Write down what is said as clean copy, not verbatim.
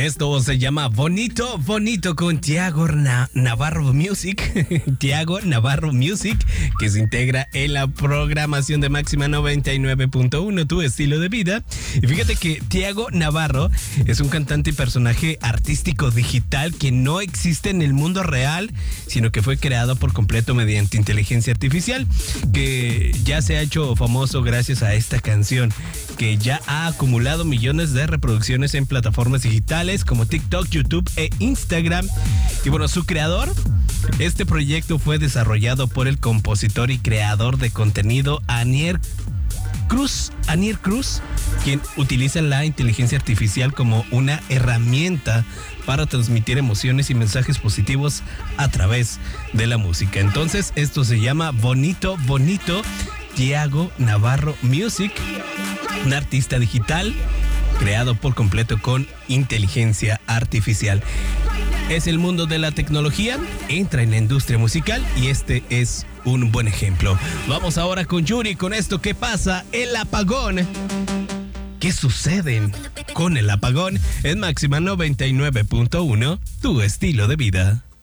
Esto se llama Bonito, Bonito con Tiago Navarro Music. Tiago Navarro Music, que se integra en la programación de Máxima 99.1, tu estilo de vida. Y fíjate que Tiago Navarro es un cantante y personaje artístico digital que no existe en el mundo real, sino que fue creado por completo mediante inteligencia artificial, que ya se ha hecho famoso gracias a esta canción, que ya ha acumulado millones de reproducciones en plataformas digitales como TikTok, YouTube e Instagram. Y bueno, su creador, este proyecto fue desarrollado por el compositor y creador de contenido Anier Cruz, quien utiliza la inteligencia artificial como una herramienta para transmitir emociones y mensajes positivos a través de la música. Entonces, esto se llama Bonito, Bonito, Tiago Navarro Music, un artista digital creado por completo con inteligencia artificial. Es el mundo de la tecnología, entra en la industria musical y este es un buen ejemplo. Vamos ahora con Yuri, con esto que pasa, el apagón. ¿Qué sucede con el apagón? En Máxima 99.1, tu estilo de vida.